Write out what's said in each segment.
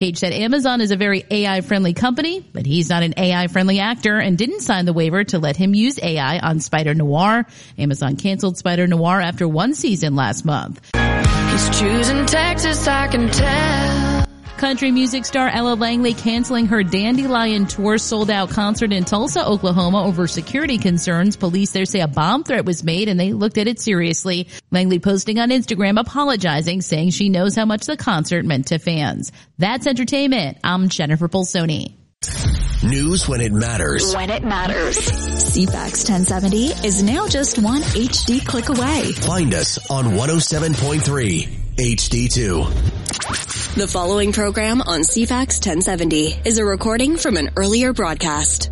Page said Amazon is a very AI-friendly company, but he's not an AI-friendly actor and didn't sign the waiver to let him use AI on Spider Noir. Amazon canceled Spider Noir after one season last month. He's choosing Texas, I can tell. Country music star Ella Langley canceling her Dandelion Tour sold-out concert in Tulsa, Oklahoma over security concerns. Police there say a bomb threat was made and they looked at it seriously. Langley posting on Instagram apologizing, saying she knows how much the concert meant to fans. That's entertainment. I'm Jennifer Bolsoni. News when it matters. When it matters. CFAX 1070 is now just one HD click away. Find us on 107.3 HD2. The following program on CFAX 1070 is a recording from an earlier broadcast.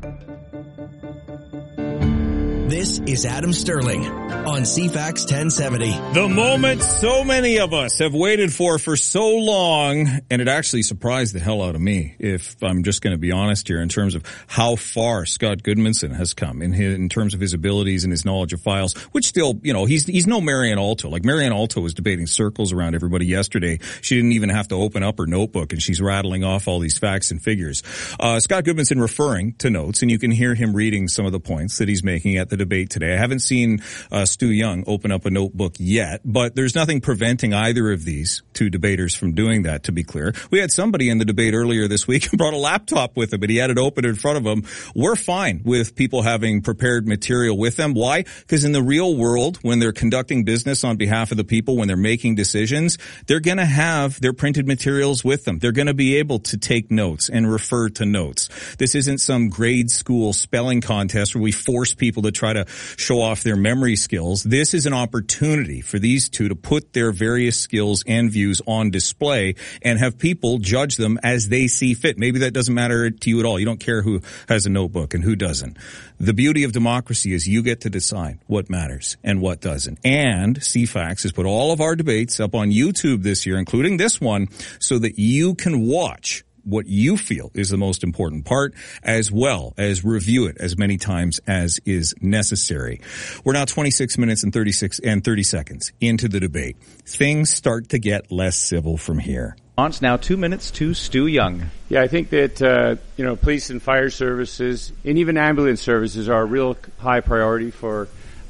This is Adam Sterling on CFAX 1070. The moment so many of us have waited for so long, and it actually surprised the hell out of me, if I'm just going to be honest here, in terms of how far Scott Goodmanson has come in terms of his abilities and his knowledge of files, which still, he's no Marianne Alto. Like, Marianne Alto was debating circles around everybody yesterday. She didn't even have to open up her notebook, and she's rattling off all these facts and figures. Scott Goodmanson referring to notes, and you can hear him reading some of the points that he's making at the debate today. I haven't seen Stu Young open up a notebook yet, but there's nothing preventing either of these two debaters from doing that, to be clear. We had somebody in the debate earlier this week who brought a laptop with him, but he had it open in front of him. We're fine with people having prepared material with them. Why? Because in the real world, when they're conducting business on behalf of the people, when they're making decisions, they're going to have their printed materials with them. They're going to be able to take notes and refer to notes. This isn't some grade school spelling contest where we force people to try to show off their memory skills. This is an opportunity for these two to put their various skills and views on display and have people judge them as they see fit. Maybe that doesn't matter to you at all. You don't care who has a notebook and who doesn't. The beauty of democracy is you get to decide what matters and what doesn't. And CFAX has put all of our debates up on YouTube this year, including this one, so that you can watch what you feel is the most important part, as well as review it as many times as is necessary. We're now 26 minutes and 30 seconds into the debate. Things start to get less civil from here. It's now 2 minutes to Stu Young. Yeah, I think that, police and fire services and even ambulance services are a real high priority for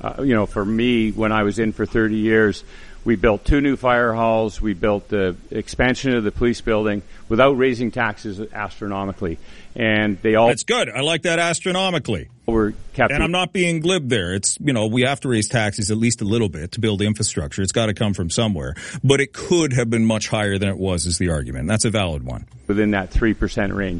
me when I was in for 30 years. We built 2 new fire halls. We built the expansion of the police building without raising taxes astronomically. And they all... That's good. I like that, astronomically. Were kept. And I'm not being glib there. It's, we have to raise taxes at least a little bit to build infrastructure. It's got to come from somewhere. But it could have been much higher than it was, is the argument. That's a valid one. Within that 3% range.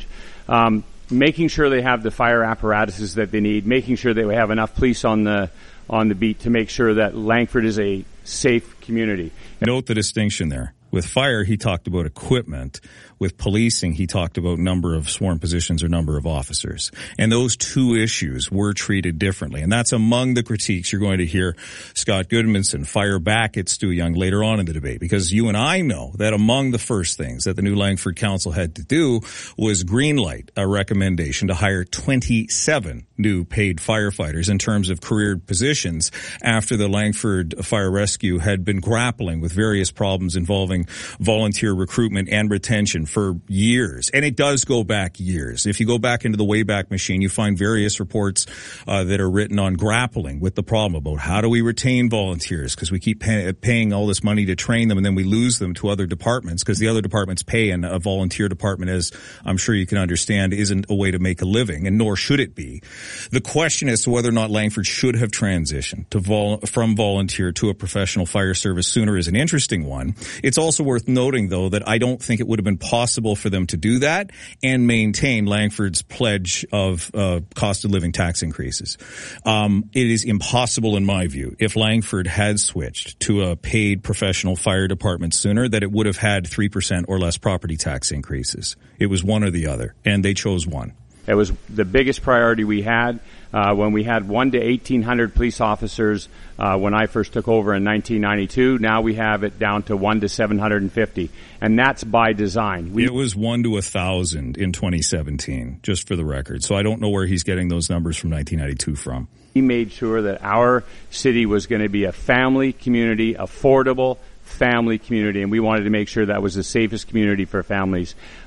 Making sure they have the fire apparatuses that they need, making sure they have enough police on the beat to make sure that Langford is a safe community. Note the distinction there. With fire, he talked about equipment. With policing, he talked about number of sworn positions or number of officers. And those two issues were treated differently. And that's among the critiques you're going to hear Scott Goodmanson fire back at Stu Young later on in the debate. Because you and I know that among the first things that the new Langford Council had to do was greenlight a recommendation to hire 27 new paid firefighters in terms of careered positions after the Langford Fire Rescue had been grappling with various problems involving volunteer recruitment and retention for years. And it does go back years. If you go back into the Wayback Machine, you find various reports that are written on grappling with the problem about how do we retain volunteers, because we keep paying all this money to train them and then we lose them to other departments because the other departments pay, and a volunteer department, as I'm sure you can understand, isn't a way to make a living, and nor should it be. The question as to whether or not Langford should have transitioned from volunteer to a professional fire service sooner is an interesting one. It's also worth noting, though, that I don't think it would have been possible for them to do that and maintain Langford's pledge of cost of living tax increases. It is impossible, in my view, if Langford had switched to a paid professional fire department sooner, that it would have had 3% or less property tax increases. It was one or the other, and they chose one. It was the biggest priority we had when we had 1 to 1,800 police officers when I first took over in 1992. Now we have it down to 1 to 750, and that's by design. It was 1 to 1,000 in 2017, just for the record. So I don't know where he's getting those numbers from 1992 from. He made sure that our city was going to be a family community, affordable, family community, and we wanted to make sure that was the safest community for families.